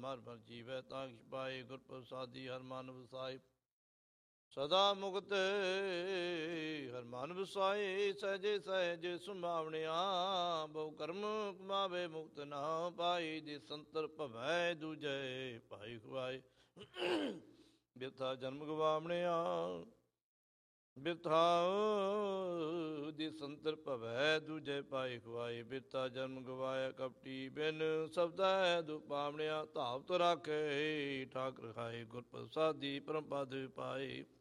ਹਰ ਭਰ ਜੀਵੈ ਤਾਂ ਕਿਛ ਪਾਏ। ਗੁਰ ਪ੍ਰਸਾਦੀ ਹਰ ਮਨ ਵਸਾਈ, ਸਦਾ ਮੁਕਤ ਹਰ ਮਨ ਵਸਾਈ। ਸਹਿਜੇ ਸਹਿਜ ਸੁਭਾਵਣਿਆ, ਬਹੁ ਕਰਮ ਕਮਾਵੇ ਮੁਕਤ ਨਾ ਪਾਈ। ਜੇ ਸੰਤਰ ਭਵੈ ਦੂਜੈ ਭਾਈ ਖੁਆਏ, ਬਿਰਥਾ ਜਨਮ ਗਵਾਵਣਿਆ। ਬਿਰਥਾ ਦੀ ਸੰਤਰ ਭਵੈ ਦੂਜੈ ਪਾਈ ਖੁਆਈ। ਬਿਰਥਾ ਜਨਮ ਗਵਾਇਆ ਕਪਟੀ ਬਿਨ, ਸਬਦੈ ਦੁਪਾਵਣਿਆ। ਧਾਵਤ ਰਾਖੇ ਠਾਕ ਰਖਾਏ, ਗੁਰ ਪ੍ਰਸਾਦੀ ਪਰਮ ਪਦ ਪਾਏ।